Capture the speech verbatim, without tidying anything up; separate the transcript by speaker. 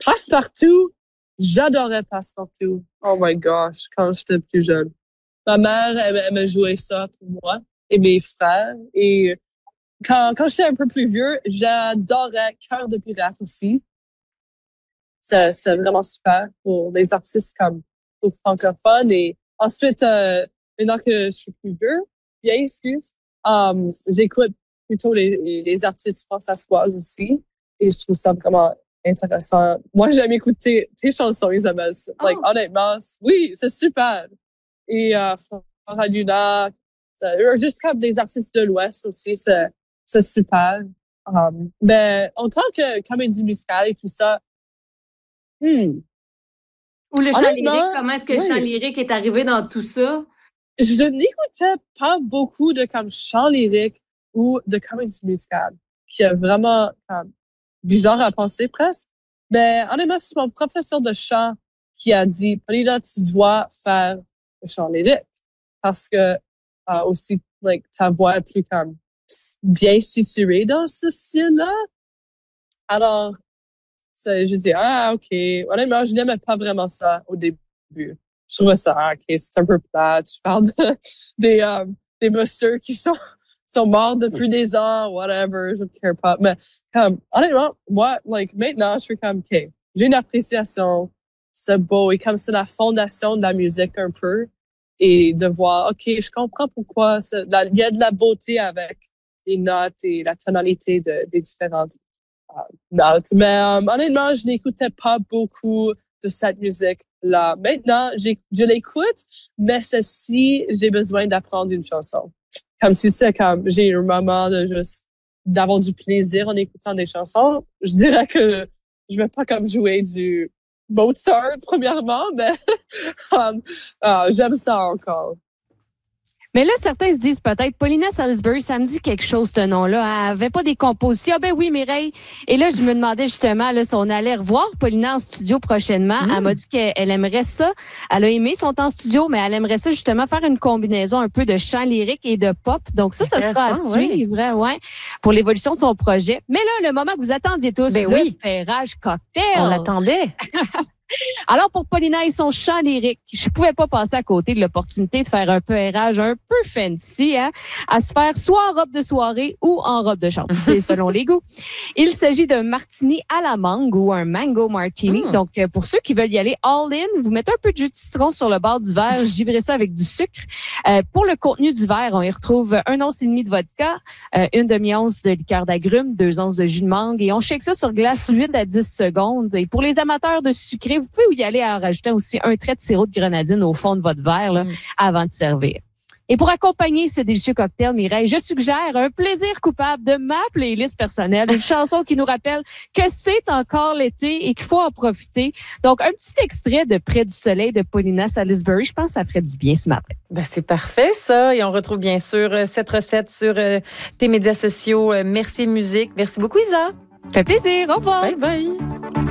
Speaker 1: Passepartout, j'adorais Passepartout. Oh my gosh, quand j'étais plus jeune. Ma mère, elle, elle me jouait ça pour moi et mes frères. Et quand, quand j'étais un peu plus vieux, j'adorais Cœur de pirate aussi. C'est, c'est vraiment super pour les artistes comme pour francophones. Et ensuite, euh, maintenant que je suis plus vieux, bien, excuse, um, j'écoute plutôt les, les artistes françaisoises aussi. Et je trouve ça vraiment intéressant. Moi, j'aime écouter tes chansons, Isabelle.
Speaker 2: Oh.
Speaker 1: Like, honnêtement, oui, c'est super. Et euh, Flora Luna, c'est, juste comme des artistes de l'Ouest aussi, c'est, c'est super. Um, mais en tant que comédie musicale et tout ça, hmm,
Speaker 2: Ou le chant
Speaker 1: honnêtement,
Speaker 2: lyrique, comment est-ce que
Speaker 1: oui.
Speaker 2: le chant lyrique est arrivé dans tout ça?
Speaker 1: Je n'écoutais pas beaucoup de comme chant lyrique ou de comédie musicale, qui est vraiment comme bizarre à penser presque. Mais honnêtement, c'est mon professeur de chant qui a dit, Paulina, tu dois faire le chant lyrique parce que euh, aussi, like, ta voix est plus comme bien située dans ce style-là. Alors, c'est, je dis, ah, ok. Honnêtement, je n'aimais pas vraiment ça au début. Je trouvais ça, ah, ok, c'est un peu plate. Je parle de, des, euh, des messieurs qui sont, sont morts depuis des ans, whatever, je ne care pas. Mais, comme, honnêtement, moi, like, maintenant, je suis comme, ok, j'ai une appréciation, c'est beau, et comme c'est la fondation de la musique un peu, et de voir, ok, je comprends pourquoi il y a de la beauté avec les notes et la tonalité de, des différentes euh, notes. Mais, um, honnêtement, je n'écoutais pas beaucoup de cette musique-là. Maintenant, j'ai, je l'écoute, mais c'est si j'ai besoin d'apprendre une chanson. Comme si c'est comme, j'ai un moment de juste, d'avoir du plaisir en écoutant des chansons. Je dirais que je vais pas comme jouer du Mozart, premièrement, mais, um, uh, j'aime ça encore.
Speaker 3: Mais là, certains se disent peut-être, Paulina Salisbury, ça me dit quelque chose, ce nom-là. Elle avait pas des compositions. Ah ben oui, Mireille. Et là, je me demandais justement là, si on allait revoir Paulina en studio prochainement. Mmh. Elle m'a dit qu'elle aimerait ça. Elle a aimé son temps en studio, mais elle aimerait ça justement faire une combinaison un peu de chant lyrique et de pop. Donc ça, ça sera à suivre, oui. ouais, pour l'évolution de son projet. Mais là, le moment que vous attendiez tous,
Speaker 4: ben
Speaker 3: le
Speaker 4: oui.
Speaker 3: Perrage cocktail.
Speaker 4: On l'attendait.
Speaker 3: Alors, pour Paulina et son chant lyrique, je pouvais pas passer à côté de l'opportunité de faire un pérage un peu fancy, hein, à se faire soit en robe de soirée ou en robe de chambre. C'est selon les goûts. Il s'agit d'un martini à la mangue ou un mango martini. Mm. Donc, pour ceux qui veulent y aller all-in, vous mettez un peu de jus de citron sur le bord du verre, givrez ça avec du sucre. Euh, pour le contenu du verre, on y retrouve un once et demi de vodka, euh, une demi-once de liqueur d'agrumes, deux onces de jus de mangue et on shake ça sur glace huit à dix secondes. Et pour les amateurs de sucré, vous pouvez y aller en rajoutant aussi un trait de sirop de grenadine au fond de votre verre là, mm. avant de servir. Et pour accompagner ce délicieux cocktail, Mireille, je suggère un plaisir coupable de ma playlist personnelle, une chanson qui nous rappelle que c'est encore l'été et qu'il faut en profiter. Donc, un petit extrait de Près du soleil de Paulina Salisbury, je pense que ça ferait du bien ce matin.
Speaker 4: Ben, c'est parfait, ça. Et on retrouve bien sûr cette recette sur euh, tes médias sociaux. Merci Musique. Merci beaucoup, Isa.
Speaker 3: Ça fait plaisir. Au revoir.
Speaker 4: Bye bye.